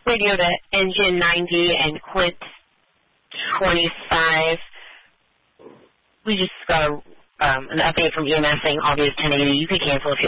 Radio to Engine 90 and Quint 25. We just got an update from EMS saying all these 1080. You can cancel if you